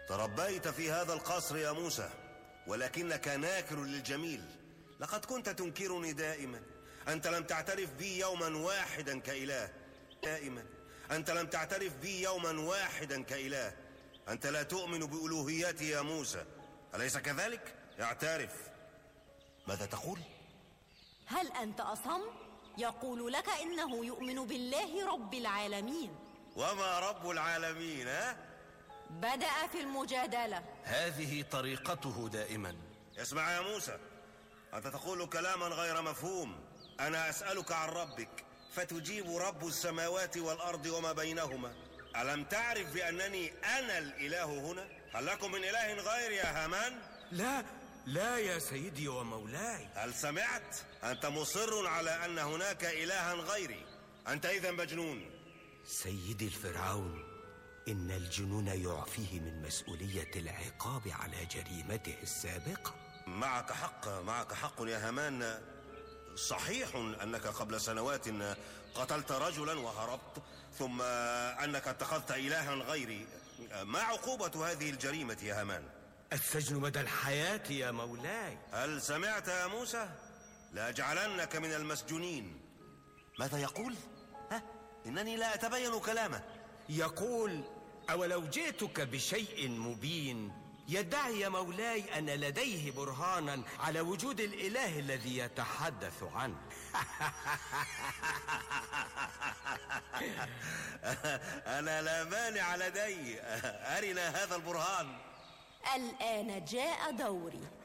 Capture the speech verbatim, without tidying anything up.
تربيت في هذا القصر يا موسى، ولكنك ناكر للجميل. لقد كنت تنكرني دائما. أنت لم تعترف بي يوما واحدا كإله. دائما أنت لم تعترف بي يوما واحدا كإله. أنت لا تؤمن بألوهيتي يا موسى، أليس كذلك؟ اعترف. ماذا تقول؟ هل أنت أصم؟ يقول لك إنه يؤمن بالله رب العالمين. وما رب العالمين؟ ها؟ بدأ في المجادلة. هذه طريقته دائما. اسمع يا موسى، أنت تقول كلاما غير مفهوم. أنا أسألك عن ربك فتجيب رب السماوات والأرض وما بينهما. ألم تعرف بأنني أنا الإله هنا؟ هل لكم من إله غيري يا هامان؟ لا لا يا سيدي ومولاي. هل سمعت؟ أنت مصر على أن هناك إلها غيري. أنت إذن مجنون. سيدي الفرعون، إن الجنون يعفيه من مسؤولية العقاب على جريمته السابقة. معك حق، معك حق يا هامان. صحيح أنك قبل سنوات قتلت رجلا وهربت، ثم أنك اتخذت إلها غيري. ما عقوبة هذه الجريمة يا هامان؟ السجن مدى الحياة يا مولاي. هل سمعت يا موسى؟ لأجعلنك من المسجونين. ماذا يقول؟ ها؟ إنني لا أتبين كلامه. يقول: أولو جئتك بشيء مبين يدعي يا مولاي أن لديه برهانا على وجود الإله الذي يتحدث عنه. أنا لا مانع لدي. أرنا هذا البرهان. الآن جاء دوري.